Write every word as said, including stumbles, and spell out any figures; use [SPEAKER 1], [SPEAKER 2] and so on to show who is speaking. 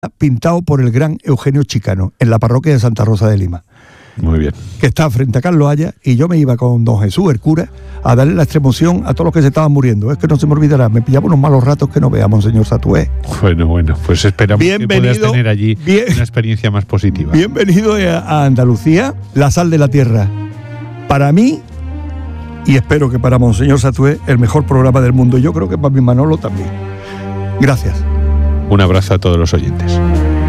[SPEAKER 1] pintado por el gran Eugenio Chicano, en la parroquia de Santa Rosa de Lima.
[SPEAKER 2] Muy bien.
[SPEAKER 1] Que está frente a Carlos Haya, y yo me iba con don Jesús, el cura, a darle la extremoción a todos los que se estaban muriendo. Es que no se me olvidará, me pillaba unos malos ratos que no veamos, señor Satué.
[SPEAKER 2] Bueno, bueno, pues esperamos bienvenido, que puedas tener allí bien, una experiencia más positiva.
[SPEAKER 1] Bienvenido a Andalucía, la sal de la tierra. Para mí, y espero que para Monseñor Satué, el mejor programa del mundo. Yo creo que para mi Manolo también. Gracias.
[SPEAKER 2] Un abrazo a todos los oyentes.